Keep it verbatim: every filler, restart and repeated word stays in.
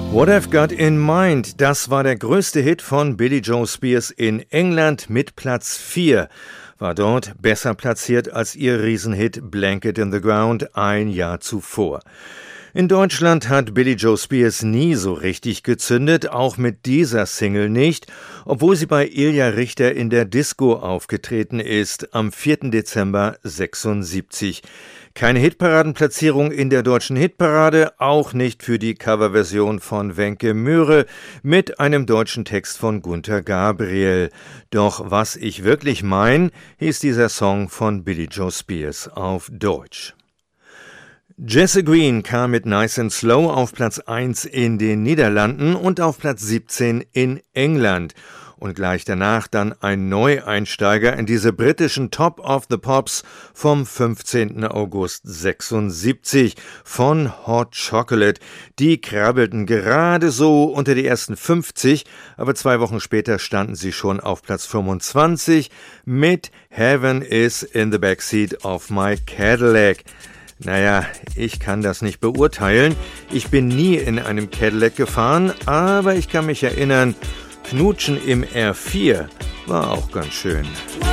What I've Got in Mind, das war der größte Hit von Billie Joe Spears in England mit Platz vier. War dort besser platziert als ihr Riesenhit Blanket in the Ground ein Jahr zuvor. In Deutschland hat Billie Joe Spears nie so richtig gezündet, auch mit dieser Single nicht, obwohl sie bei Ilja Richter in der Disco aufgetreten ist, am vierten Dezember sechsundsiebzig. Keine Hitparadenplatzierung in der deutschen Hitparade, auch nicht für die Coverversion von Wenke Möhre mit einem deutschen Text von Gunter Gabriel. Doch was ich wirklich mein, hieß dieser Song von Billie Joe Spears auf Deutsch. Jesse Green kam mit Nice and Slow auf Platz eins in den Niederlanden und auf Platz siebzehn in England. Und gleich danach dann ein Neueinsteiger in diese britischen Top of the Pops vom fünfzehnten August sechsundsiebzig von Hot Chocolate. Die krabbelten gerade so unter die ersten fünfzig, aber zwei Wochen später standen sie schon auf Platz fünfundzwanzig mit Heaven is in the Backseat of My Cadillac. Naja, ich kann das nicht beurteilen. Ich bin nie in einem Cadillac gefahren, aber ich kann mich erinnern, Knutschen im R vier war auch ganz schön.